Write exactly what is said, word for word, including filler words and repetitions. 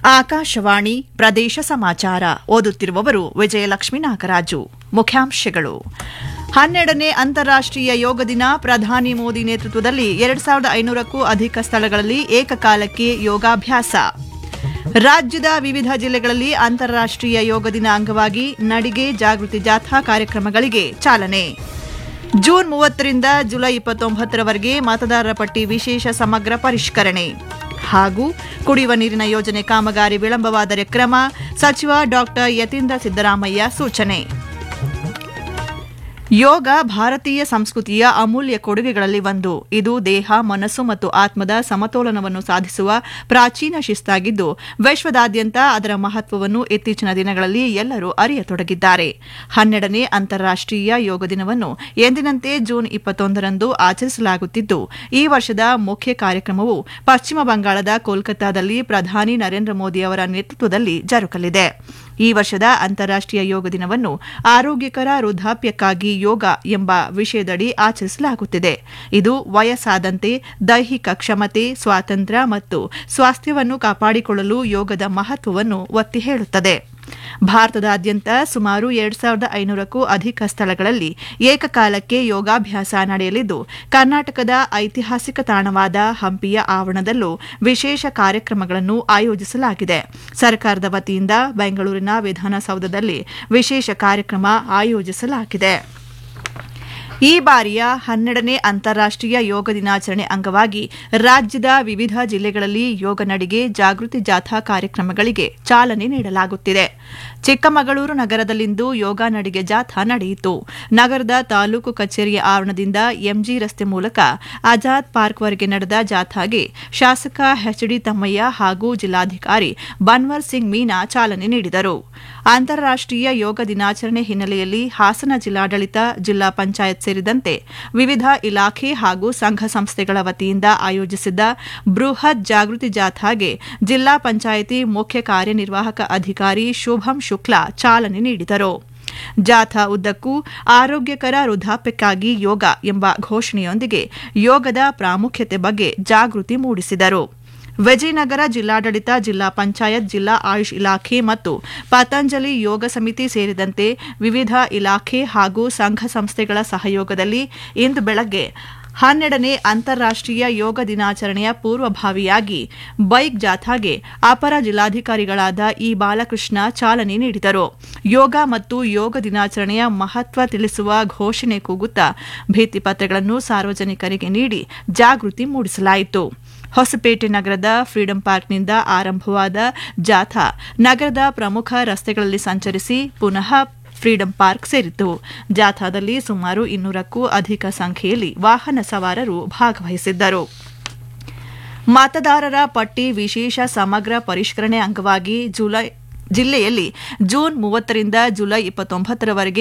ಆಕಾಶವಾಣಿ ಪ್ರದೇಶ ಸಮಾಚಾರ ಓದುತ್ತಿರುವವರು ವಿಜಯಲಕ್ಷ್ಮೀ ನಾಗರಾಜು. ಮುಖ್ಯಾಂಶಗಳು: ಹನ್ನೆರಡನೇ ಅಂತಾರಾಷ್ಟೀಯ ಯೋಗ ದಿನ. ಪ್ರಧಾನಿ ಮೋದಿ ನೇತೃತ್ವದಲ್ಲಿ ಎರಡು ಸಾವಿರದ ಐನೂರಕ್ಕೂ ಅಧಿಕ ಸ್ಥಳಗಳಲ್ಲಿ ಏಕಕಾಲಕ್ಕೆ ಯೋಗಾಭ್ಯಾಸ. ರಾಜ್ಯದ ವಿವಿಧ ಜಿಲ್ಲೆಗಳಲ್ಲಿ ಅಂತಾರಾಷ್ಟೀಯ ಯೋಗ ದಿನ ಅಂಗವಾಗಿ ನಡಿಗೆ ಜಾಗೃತಿ ಜಾಥಾ ಕಾರ್ಯಕ್ರಮಗಳಿಗೆ ಚಾಲನೆ. ಜೂನ್ ಮೂವತ್ತರಿಂದ ಜುಲೈ ಇಪ್ಪತ್ತೊಂಬತ್ತರವರೆಗೆ ಮತದಾರರ ಪಟ್ಟಿ ವಿಶೇಷ ಸಮಗ್ರ ಪರಿಷ್ಕರಣೆ. ಹಾಗೂ ಕುಡಿಯುವ ನೀರಿನ ಯೋಜನೆ ಕಾಮಗಾರಿ ವಿಳಂಬವಾದರೆ ಕ್ರಮ. ಸಚಿವ ಡಾ ಯತೀಂದ್ರ ಸಿದ್ದರಾಮಯ್ಯ ಸೂಚನೆ. ಯೋಗ ಭಾರತೀಯ ಸಂಸ್ಕೃತಿಯ ಅಮೂಲ್ಯ ಕೊಡುಗೆಗಳಲ್ಲಿ ಒಂದು. ಇದು ದೇಹ, ಮನಸ್ಸು ಮತ್ತು ಆತ್ಮದ ಸಮತೋಲನವನ್ನು ಸಾಧಿಸುವ ಪ್ರಾಚೀನ ಶಿಸ್ತಾಗಿದ್ದು, ವಿಶ್ವದಾದ್ಯಂತ ಅದರ ಮಹತ್ವವನ್ನು ಇತ್ತೀಚಿನ ದಿನಗಳಲ್ಲಿ ಎಲ್ಲರೂ ಅರಿಯತೊಡಗಿದ್ದಾರೆ. ಹನ್ನೆರಡನೇ ಅಂತಾರಾಷ್ಟೀಯ ಯೋಗ ದಿನವನ್ನು ಎಂದಿನಂತೆ ಜೂನ್ ಇಪ್ಪತ್ತೊಂದರಂದು ಆಚರಿಸಲಾಗುತ್ತಿದ್ದು, ಈ ವರ್ಷದ ಮುಖ್ಯ ಕಾರ್ಯಕ್ರಮವು ಪಶ್ಚಿಮ ಬಂಗಾಳದ ಕೋಲ್ಕತ್ತಾದಲ್ಲಿ ಪ್ರಧಾನಿ ನರೇಂದ್ರ ಮೋದಿ ಅವರ ನೇತೃತ್ವದಲ್ಲಿ ಜರುಗಲಿದೆ. ಈ ವರ್ಷದ ಅಂತಾರಾಷ್ಟೀಯ ಯೋಗ ದಿನವನ್ನು ಆರೋಗ್ಯಕರ ವೃದ್ಧಾಪ್ಯಕ್ಕಾಗಿ ಯೋಗ ಎಂಬ ವಿಷಯದಡಿ ಆಚರಿಸಲಾಗುತ್ತಿದೆ. ಇದು ವಯಸ್ಸಾದಂತೆ ದೈಹಿಕ ಕ್ಷಮತೆ, ಸ್ವಾತಂತ್ರ್ಯ ಮತ್ತು ಸ್ವಾಸ್ಥ್ಯವನ್ನು ಕಾಪಾಡಿಕೊಳ್ಳಲು ಯೋಗದ ಮಹತ್ವವನ್ನು ಒತ್ತಿ ಹೇಳುತ್ತದೆ. ಭಾರತದಾದ್ಯಂತ ಸುಮಾರು ಎರಡು ಸಾವಿರದ ಐನೂರಕ್ಕೂ ಅಧಿಕ ಸ್ಥಳಗಳಲ್ಲಿ ಏಕಕಾಲಕ್ಕೆ ಯೋಗಾಭ್ಯಾಸ ನಡೆಯಲಿದ್ದು, ಕರ್ನಾಟಕದ ಐತಿಹಾಸಿಕ ತಾಣವಾದ ಹಂಪಿಯ ಆವರಣದಲ್ಲೂ ವಿಶೇಷ ಕಾರ್ಯಕ್ರಮಗಳನ್ನು ಆಯೋಜಿಸಲಾಗಿದೆ. ಸರ್ಕಾರದ ವತಿಯಿಂದ ಬೆಂಗಳೂರಿನ ವಿಧಾನಸೌಧದಲ್ಲಿ ವಿಶೇಷ ಕಾರ್ಯಕ್ರಮ ಆಯೋಜಿಸಲಾಗಿದೆ. ಈ ಬಾರಿಯ ಹನ್ನೆರಡನೇ ಅಂತಾರಾಷ್ಟೀಯ ಯೋಗ ದಿನಾಚರಣೆ ಅಂಗವಾಗಿ ರಾಜ್ಯದ ವಿವಿಧ ಜಿಲ್ಲೆಗಳಲ್ಲಿ ಯೋಗ ನಡಿಗೆ ಜಾಗೃತಿ ಜಾಥಾ ಕಾರ್ಯಕ್ರಮಗಳಿಗೆ ಚಾಲನೆ ನೀಡಲಾಗುತ್ತಿದೆ. ಚಿಕ್ಕಮಗಳೂರು ನಗರದಲ್ಲಿಂದು ಯೋಗ ನಡಿಗೆ ಜಾಥಾ ನಡೆಯಿತು. ನಗರದ ತಾಲೂಕು ಕಚೇರಿಯ ಆವರಣದಿಂದ ಎಂಜಿ ರಸ್ತೆ ಮೂಲಕ ಆಜಾದ್ ಪಾರ್ಕ್ವರೆಗೆ ನಡೆದ ಜಾಥಾಗೆ ಶಾಸಕ ಎಚ್ ಡಿ ತಮ್ಮಯ್ಯ ಹಾಗೂ ಜಿಲ್ಲಾಧಿಕಾರಿ ಬನ್ವರ್ ಸಿಂಗ್ ಮೀನಾ ಚಾಲನೆ ನೀಡಿದರು. ಅಂತಾರಾಷ್ಟೀಯ ಯೋಗ ದಿನಾಚರಣೆ ಹಿನ್ನೆಲೆಯಲ್ಲಿ ಹಾಸನ ಜಿಲ್ಲಾಡಳಿತ, ಜಿಲ್ಲಾ ಪಂಚಾಯತ್ ಸೇರಿದಂತೆ ವಿವಿಧ ಇಲಾಖೆ ಹಾಗೂ ಸಂಘ ಸಂಸ್ಥೆಗಳ ವತಿಯಿಂದ ಆಯೋಜಿಸಿದ್ದ ಬೃಹತ್ ಜಾಗೃತಿ ಜಾಥಾಗೆ ಜಿಲ್ಲಾ ಪಂಚಾಯಿತಿ ಮುಖ್ಯ ಕಾರ್ಯನಿರ್ವಾಹಕ ಅಧಿಕಾರಿ ಶುಭಂ ಶುಕ್ಲಾ ಚಾಲನೆ ನೀಡಿದರು. ಜಾಥಾ ಉದ್ದಕ್ಕೂ ಆರೋಗ್ಯಕರ ವೃದ್ಧಾಪ್ಯಕ್ಕಾಗಿ ಯೋಗ ಎಂಬ ಘೋಷಣೆಯೊಂದಿಗೆ ಯೋಗದ ಪ್ರಾಮುಖ್ಯತೆ ಬಗ್ಗೆ ಜಾಗೃತಿ ಮೂಡಿಸಿದರು. ವಿಜಯನಗರ ಜಿಲ್ಲಾಡಳಿತ, ಜಿಲ್ಲಾ ಪಂಚಾಯತ್, ಜಿಲ್ಲಾ ಆಯುಷ್ ಇಲಾಖೆ ಮತ್ತು ಪತಂಜಲಿ ಯೋಗ ಸಮಿತಿ ಸೇರಿದಂತೆ ವಿವಿಧ ಇಲಾಖೆ ಹಾಗೂ ಸಂಘ ಸಂಸ್ಥೆಗಳ ಸಹಯೋಗದಲ್ಲಿ ಇಂದು ಬೆಳಗ್ಗೆ ಹನ್ನೆರಡನೇ ಅಂತಾರಾಷ್ಟೀಯ ಯೋಗ ದಿನಾಚರಣೆಯ ಪೂರ್ವಭಾವಿಯಾಗಿ ಬೈಕ್ ಜಾಥಾಗೆ ಅಪರ ಜಿಲ್ಲಾಧಿಕಾರಿಗಳಾದ ಇ ಬಾಲಕೃಷ್ಣ ಚಾಲನೆ ನೀಡಿದರು. ಯೋಗ ಮತ್ತು ಯೋಗ ದಿನಾಚರಣೆಯ ಮಹತ್ವ ತಿಳಿಸುವ ಘೋಷಣೆ ಕೂಗುತ್ತಾ ಭಿತ್ತಿಪತ್ರಗಳನ್ನು ಸಾರ್ವಜನಿಕರಿಗೆ ನೀಡಿ ಜಾಗೃತಿ ಮೂಡಿಸಲಾಯಿತು. ಹೊಸಪೇಟೆ ನಗರದ ಫ್ರೀಡಂ ಪಾರ್ಕ್ನಿಂದ ಆರಂಭವಾದ ಜಾಥಾ ನಗರದ ಪ್ರಮುಖ ರಸ್ತೆಗಳಲ್ಲಿ ಸಂಚರಿಸಿ ಪುನಃ ಫ್ರೀಡಂ ಪಾರ್ಕ್ ಸೇರಿತು. ಜಾಥಾದಲ್ಲಿ ಸುಮಾರು ಇನ್ನೂರಕ್ಕೂ ಅಧಿಕ ಸಂಖ್ಯೆಯಲ್ಲಿ ವಾಹನ ಸವಾರರು ಭಾಗವಹಿಸಿದ್ದರು. ಮತದಾರರ ಪಟ್ಟಿ ವಿಶೇಷ ಸಮಗ್ರ ಪರಿಷ್ಕರಣೆ ಅಂಗವಾಗಿ ಜುಲೈ ಜಿಲ್ಲೆಯಲ್ಲಿ ಜೂನ್ ಮೂವತ್ತರಿಂದ ಜುಲೈ ಇಪ್ಪತ್ತೊಂಬತ್ತರವರೆಗೆ